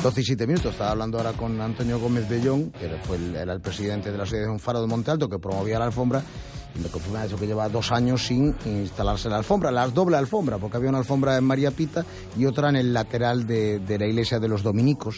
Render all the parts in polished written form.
12 y 7 minutos. Estaba hablando ahora con Antonio Gómez Bellón, que era el presidente de la Asociación Faro de Monte Alto, que promovía la alfombra, y me confirma eso, que lleva 2 años sin instalarse la alfombra, la doble alfombra, porque había una alfombra en María Pita y otra en el lateral de la iglesia de los dominicos,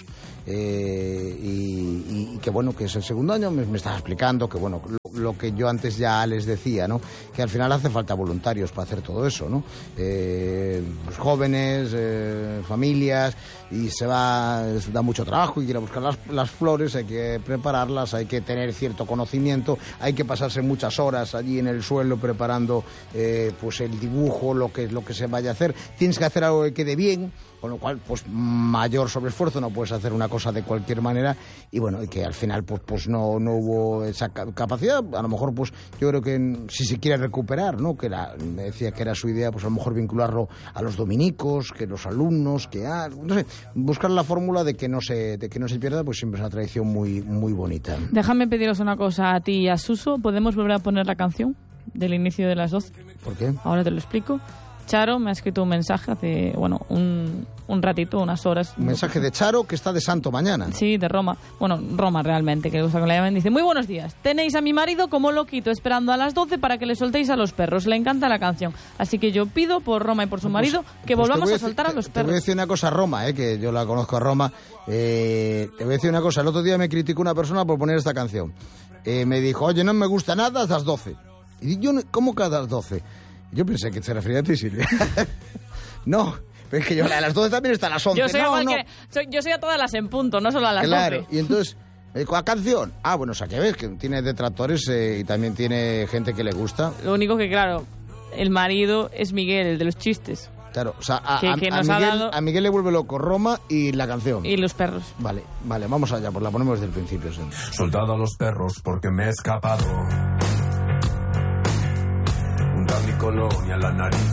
y que bueno, que es el segundo año. Me estaba explicando que bueno, lo que yo antes ya les decía, ¿no? Que al final hace falta voluntarios para hacer todo eso, ¿no? Pues jóvenes, familias, y se da mucho trabajo, y ir a buscar las flores, hay que prepararlas, hay que tener cierto conocimiento, hay que pasarse muchas horas allí en el suelo preparando pues el dibujo, lo que se vaya a hacer. Tienes que hacer algo que quede bien, con lo cual pues mayor sobreesfuerzo, no puedes hacer una cosa de cualquier manera, y bueno, y que al final pues no hubo esa capacidad. A lo mejor pues yo creo que si se quiere recuperar, ¿no? Me decía que era su idea, pues a lo mejor vincularlo a los dominicos, que los alumnos, no sé, buscar la fórmula de que no se pierda, pues siempre es una tradición muy, muy bonita. Déjame pediros una cosa a ti y a Suso. ¿Podemos volver a poner la canción del inicio de las 12? ¿Por qué? Ahora te lo explico. Charo me ha escrito un mensaje hace, un ratito, unas horas. Un mensaje de Charo, que está de santo mañana. Sí, de Roma. Bueno, Roma realmente, que gusta que le llamen. Dice: muy buenos días. Tenéis a mi marido como loquito esperando a las 12 para que le soltéis a los perros. Le encanta la canción. Así que yo pido por Roma y por su marido que volvamos a soltar a los perros. Te voy a decir una cosa a Roma, que yo la conozco a Roma. Te voy a decir una cosa. El otro día me criticó una persona por poner esta canción. Me dijo: oye, no me gusta nada hasta las 12. Y yo, ¿cómo que a las 12? Yo pensé que se refería a ti, Silvia. No, pero es que yo a las 12 también está a las 11. Yo soy yo soy a todas las en punto, no solo a las 12. Claro, y entonces me dijo: ¿a canción? Ah, bueno, o sea, que ves que tiene detractores y también tiene gente que le gusta. Lo único que, claro, el marido es Miguel, el de los chistes. Claro, o sea, a Miguel le vuelve loco Roma y la canción. Y los perros. Vale, vamos allá, pues la ponemos desde el principio. Sí. Soldado a los perros porque me he escapado. Mi colonia, la nariz